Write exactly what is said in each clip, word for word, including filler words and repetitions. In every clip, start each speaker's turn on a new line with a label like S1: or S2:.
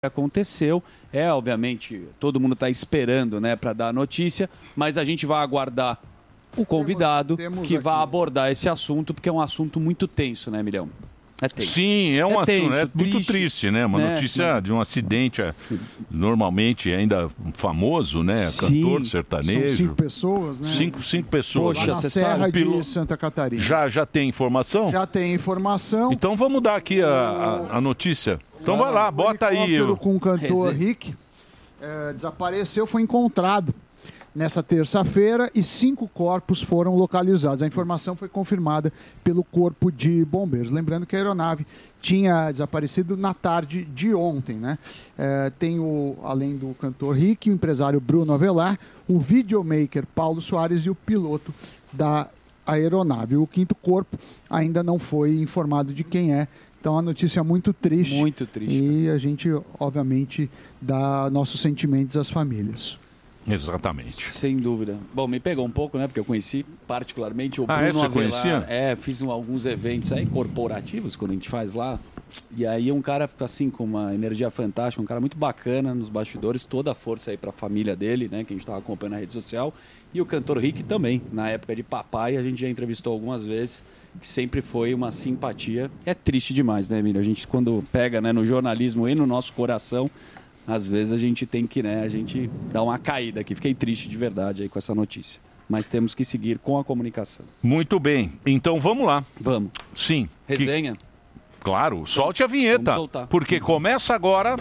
S1: aconteceu. É, obviamente, todo mundo está esperando, né, para dar a notícia, mas a gente vai aguardar o convidado
S2: Temos- temos
S1: que
S2: aqui.
S1: vai abordar esse assunto, porque é um assunto muito tenso, né, Milhão? É tenso.
S3: Sim, é um assunto
S1: tenso,
S3: é muito triste, né? Uma
S1: né?
S3: notícia de um acidente, é, normalmente ainda famoso, né?
S2: Sim.
S3: Cantor
S2: São
S3: sertanejo.
S2: cinco pessoas, né?
S3: Cinco, cinco pessoas.
S2: Lá na Serra
S3: O pilo-
S2: de Santa Catarina.
S3: Já, já tem informação?
S2: Já tem informação.
S3: Então vamos dar aqui a, a, a notícia. Então vai lá, bota aí.
S2: helicóptero
S3: o-
S2: com o cantor
S3: Reze-
S2: Rick eh, desapareceu, foi encontrado nessa terça-feira e cinco corpos foram localizados. A informação foi confirmada pelo Corpo de Bombeiros. Lembrando que a aeronave tinha desaparecido na tarde de ontem, né? Eh, tem, o, além do cantor Rick, o empresário Bruno Avelar, o videomaker Paulo Soares e o piloto da aeronave. O quinto corpo ainda não foi informado de quem é. Então, a notícia é muito triste.
S1: Muito triste.
S2: E a gente, obviamente, dá nossos sentimentos às famílias.
S3: Exatamente.
S1: Sem dúvida. Bom, me pegou um pouco, né? Porque eu conheci particularmente o
S3: Ah,
S1: Bruno
S3: é? Você
S1: Avelar.
S3: conhecia?
S1: É, fiz um- alguns eventos aí corporativos, quando a gente faz lá. E aí um cara, assim, com uma energia fantástica, um cara muito bacana nos bastidores, toda a força aí pra família dele, né? Que a gente tava acompanhando na rede social. E o cantor Rick também, na época de papai, a gente já entrevistou algumas vezes, que sempre foi uma simpatia. É triste demais, né, Emílio? A gente, quando pega, né, no jornalismo e no nosso coração, às vezes a gente tem que, né, a gente dá uma caída aqui. Fiquei triste de verdade aí com essa notícia. Mas temos que seguir com a comunicação.
S3: Muito bem. Então vamos lá.
S1: Vamos.
S3: Sim. Que-
S1: Resenha?
S3: Claro, solte a vinheta.
S1: Vamos soltar.
S3: Porque começa agora.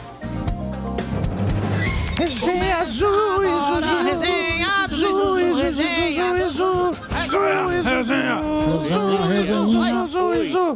S4: Resenha azul, azul, resenha azul, resenha azul,
S1: azul.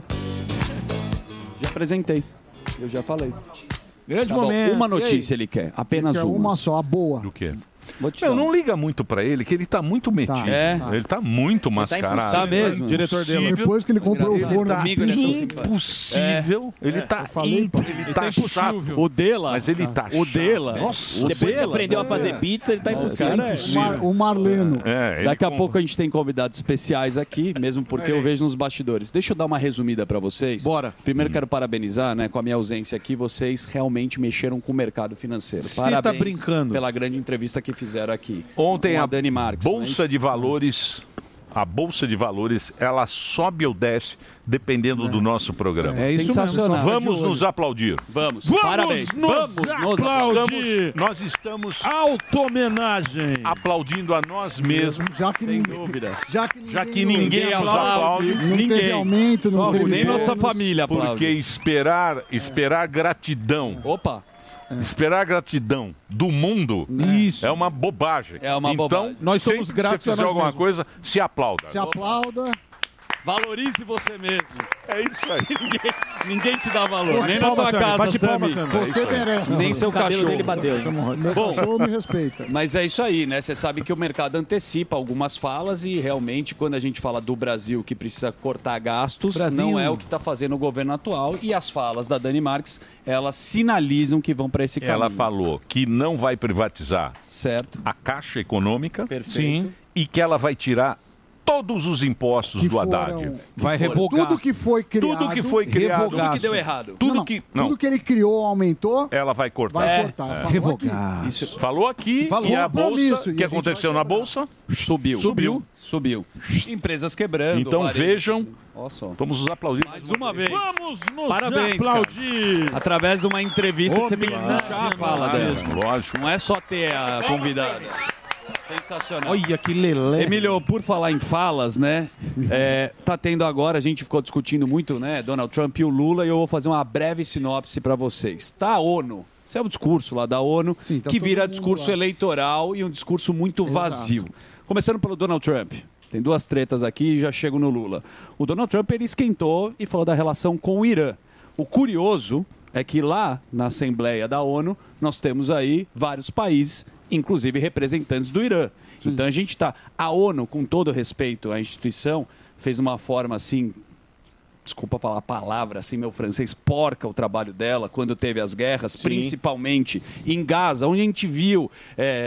S1: Já apresentei. Eu já falei.
S5: Grande
S1: Tá bom,
S5: momento.
S1: uma
S5: E aí?
S1: notícia ele quer. Apenas
S2: Quer
S1: uma.
S2: uma só, a boa.
S3: Do quê?
S1: Vou te
S3: Não,
S1: dar.
S3: não liga muito pra ele, que ele tá muito metido.
S1: É.
S3: Ele tá muito mascarado.
S1: Tá mesmo?
S5: Diretor dele.
S3: Impossível.
S2: Depois que ele comprou o
S1: Engraçado.
S2: forno,
S3: Tá
S1: Amigo, ele é tão simpático.
S3: impossível. Ele tá,
S2: eu falei,
S3: imp- ele tá chato.
S1: O Dela.
S3: Mas ele tá
S1: O
S3: chato.
S1: Dela.
S3: Nossa,
S1: o
S5: Depois que
S1: Dela.
S5: aprendeu a fazer pizza, ele tá impossível.
S1: cara é-
S2: o, Mar- o Marleno.
S3: É, ele
S1: Daqui a
S3: com-
S1: pouco a gente tem convidados especiais aqui, mesmo porque eu vejo nos bastidores. Deixa eu dar uma resumida para vocês.
S5: Bora.
S1: Primeiro quero parabenizar, né, com a minha ausência aqui, vocês realmente mexeram com o mercado financeiro.
S5: Cê tá
S1: Parabéns
S5: brincando.
S1: pela grande entrevista que fizeram aqui.
S3: Ontem
S1: com
S3: a
S1: a Dani Marques.
S3: Bolsa de Valores, a Bolsa de Valores, ela sobe ou desce dependendo do nosso programa.
S5: É isso
S1: Sensacional.
S5: mesmo.
S3: Vamos nos aplaudir.
S1: Vamos,
S5: Vamos
S1: parabéns.
S5: nos
S1: Vamos nos
S5: aplaudir.
S3: Estamos- nós estamos
S5: Auto-homenagem.
S3: aplaudindo a nós mesmos,
S2: Já que,
S1: Sem
S2: ninguém,
S1: dúvida.
S2: já que ninguém,
S3: já que ninguém nos
S1: aplaude.
S3: aplaude.
S2: não teve
S1: ninguém.
S2: aumento, não teve
S1: Nem
S2: bônus.
S1: nossa família aplaude.
S3: Porque esperar, esperar gratidão,
S1: Opa,
S3: esperar gratidão do mundo
S5: Isso.
S3: é uma bobagem.
S1: É uma
S3: então,
S1: bobagem.
S5: Nós somos
S3: sempre que
S5: gratos
S3: você
S5: a
S3: fizer
S5: nós
S3: alguma
S5: mesmos.
S3: coisa, se aplauda.
S2: Se aplauda.
S1: valorize você mesmo.
S3: É isso aí.
S1: ninguém, ninguém te dá valor.
S2: Bate
S1: Nem na
S5: palma,
S1: tua
S5: Sammy.
S1: casa,
S5: Bate palma,
S1: Sammy.
S5: Sammy.
S2: Você merece.
S1: Nem seu
S5: O cabelo
S1: cachorro.
S5: dele bateu.
S2: Meu
S1: Bom.
S2: cachorro me respeita.
S1: Mas é isso aí, né? Você sabe que o mercado antecipa algumas falas e realmente quando a gente fala do Brasil que precisa cortar gastos,
S5: Brasil.
S1: não é o que está fazendo o governo atual e as falas da Dani Marques, elas sinalizam que vão para esse caminho.
S3: Ela falou que não vai privatizar
S1: Certo,
S3: a Caixa Econômica
S1: perfeito.
S3: e que ela vai tirar todos os impostos
S2: Que
S3: do Haddad.
S2: foram-
S5: Vai revogar.
S2: Tudo que foi criado.
S3: Tudo que foi criado,
S1: Tudo que deu errado.
S3: tudo
S2: Não, não,
S3: que não,
S2: Tudo que ele criou, aumentou,
S3: ela vai cortar.
S2: vai
S1: É,
S2: cortar. Falou
S5: Revogar.
S2: aqui.
S1: Isso
S3: Falou aqui
S2: Falou
S3: e a
S2: compromisso,
S3: bolsa,
S2: e
S3: o que
S2: a gente
S3: aconteceu
S2: vai
S3: na bolsa?
S1: Subiu.
S3: Subiu.
S1: Subiu. Empresas quebrando.
S3: Então
S1: varejo.
S3: vejam,
S1: Olha só.
S3: vamos nos aplaudir
S1: Mais uma vez.
S5: Vamos nos
S1: Parabéns,
S5: aplaudir.
S1: Através de uma entrevista que você tem que puxar a fala dela.
S3: Lógico.
S1: Não é só ter a convidada. Sensacional.
S5: Olha que lelé.
S1: Emílio, por falar em falas, né? É, tá tendo agora, a gente ficou discutindo muito, né? Donald Trump e o Lula, e eu vou fazer uma breve sinopse para vocês. Tá a ONU. Isso é o discurso lá da ONU,
S2: Sim, tá
S1: que
S2: todo
S1: vira
S2: mundo
S1: discurso
S2: lá.
S1: eleitoral e um discurso muito
S2: Exato.
S1: vazio. Começando pelo Donald Trump. Tem duas tretas aqui e já chego no Lula. O Donald Trump, ele esquentou e falou da relação com o Irã. O curioso é que lá na Assembleia da ONU, nós temos aí vários países, inclusive representantes do Irã. Então a gente está... A ONU, com todo respeito à instituição, fez uma forma assim... Desculpa falar a palavra, assim, meu francês, porca o trabalho dela quando teve as guerras, principalmente em Gaza, onde a gente viu é,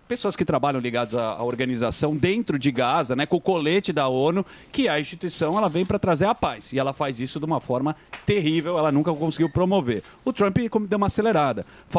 S1: pessoas que trabalham ligadas à, à organização dentro de Gaza, né, com o colete da ONU, que a instituição ela vem para trazer a paz. E ela faz isso de uma forma terrível, ela nunca conseguiu promover. O Trump como deu uma acelerada.